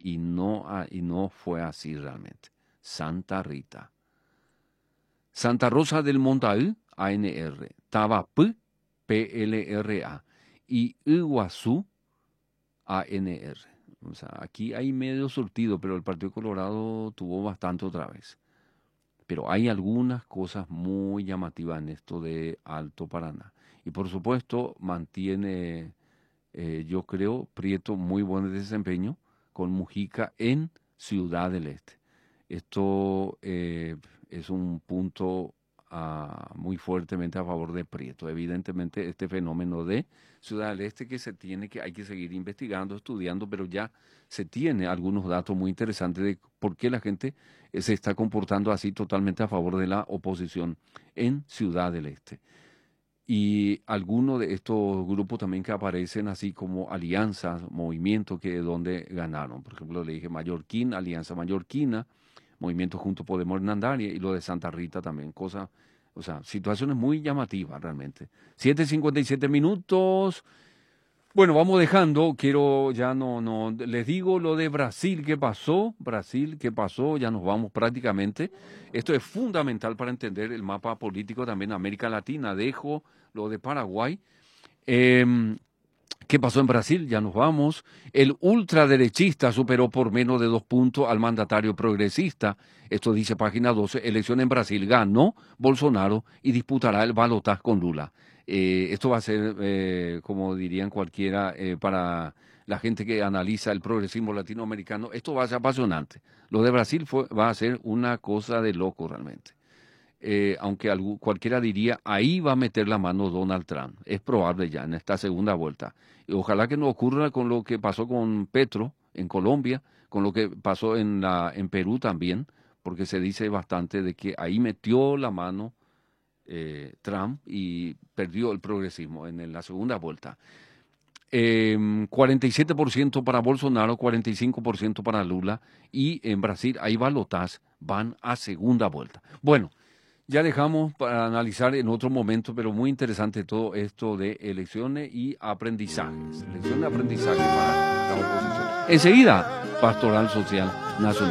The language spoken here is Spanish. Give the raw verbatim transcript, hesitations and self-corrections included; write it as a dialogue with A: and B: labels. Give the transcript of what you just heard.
A: Y no, y no fue así realmente. Santa Rita. Santa Rosa del Montaú, A N R. Tabapú, P L R A. Y Iguazú, A N R. O sea, aquí hay medio surtido, pero el Partido Colorado tuvo bastante otra vez. Pero hay algunas cosas muy llamativas en esto de Alto Paraná. Y por supuesto mantiene, eh, yo creo, Prieto muy buen desempeño con Mujica en Ciudad del Este. Esto eh, es un punto uh, muy fuertemente a favor de Prieto. Evidentemente este fenómeno de Ciudad del Este que se tiene que, hay que seguir investigando, estudiando, pero ya se tiene algunos datos muy interesantes de por qué la gente eh, se está comportando así totalmente a favor de la oposición en Ciudad del Este. Y algunos de estos grupos también que aparecen así como alianzas, movimientos que donde ganaron. Por ejemplo, le dije Mallorquín, Alianza Mallorquina, Movimiento Juntos Podemos Hernandaria y lo de Santa Rita también. Cosas, o sea, situaciones muy llamativas realmente. siete cincuenta y siete minutos. Bueno, vamos dejando, quiero ya no, no, les digo lo de Brasil, ¿qué pasó? Brasil, ¿qué pasó? Ya nos vamos prácticamente. Esto es fundamental para entender el mapa político también de América Latina. Dejo lo de Paraguay. Eh, ¿Qué pasó en Brasil? Ya nos vamos. El ultraderechista superó por menos de dos puntos al mandatario progresista. Esto dice página doce. Elección en Brasil. Ganó Bolsonaro y disputará el balotaje con Lula. Eh, esto va a ser, eh, como dirían cualquiera, eh, para la gente que analiza el progresismo latinoamericano, esto va a ser apasionante. Lo de Brasil fue, va a ser una cosa de loco realmente. Eh, aunque algo, cualquiera diría, ahí va a meter la mano Donald Trump. Es probable ya en esta segunda vuelta. Y ojalá que no ocurra con lo que pasó con Petro en Colombia, con lo que pasó en, la, en Perú también, porque se dice bastante de que ahí metió la mano eh, Trump y perdió el progresismo en, en la segunda vuelta. Eh, cuarenta y siete por ciento para Bolsonaro, cuarenta y cinco por ciento para Lula, y en Brasil hay balotas, van a segunda vuelta. Bueno, ya dejamos para analizar en otro momento, pero muy interesante todo esto de elecciones y aprendizajes. Elecciones y aprendizaje para la oposición. Enseguida, Pastoral Social Nacional.